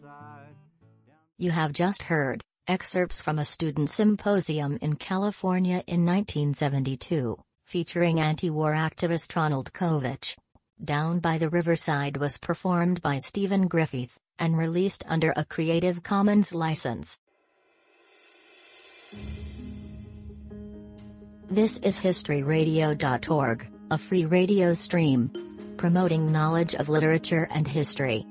You have just heard excerpts from a student symposium in California in 1972, featuring anti-war activist Ronald Kovich. Down by the Riverside was performed by Stephen Griffith, and released under a Creative Commons license. This is historyradio.org, a free radio stream promoting knowledge of literature and history.